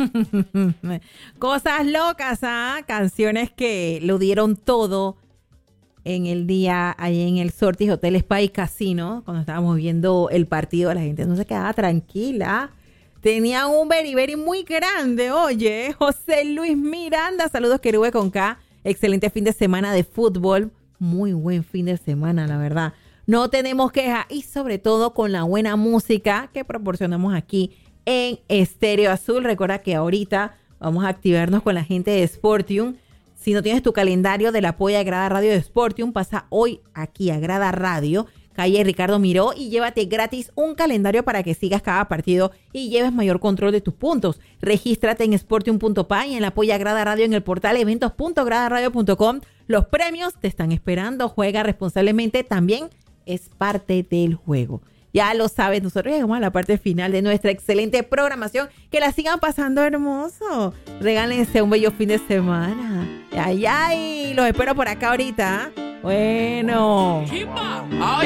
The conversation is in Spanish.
Cosas locas, ¿ah? Canciones que lo dieron todo en el día ahí en el Sortis Hotel Spa y Casino, cuando estábamos viendo el partido. La gente no se quedaba tranquila. Tenía un beriberi muy grande, oye. José Luis Miranda, saludos Querube con K. Excelente fin de semana de fútbol. Muy buen fin de semana, la verdad. No tenemos queja y sobre todo con la buena música que proporcionamos aquí en Estéreo Azul. Recuerda que ahorita vamos a activarnos con la gente de Sportium. Si no tienes tu calendario del apoyo a Grada Radio de Sportium, pasa hoy aquí a Grada Radio, calle Ricardo Miró, y llévate gratis un calendario para que sigas cada partido y lleves mayor control de tus puntos. Regístrate en sportium.pa y en la apoyo a Grada Radio en el portal eventos.gradaradio.com. Los premios te están esperando. Juega responsablemente, también es parte del juego. Ya lo sabes, nosotros llegamos a la parte final de nuestra excelente programación. Que la sigan pasando hermoso. Regálense un bello fin de semana. Ay, ay, los espero por acá ahorita. Bueno.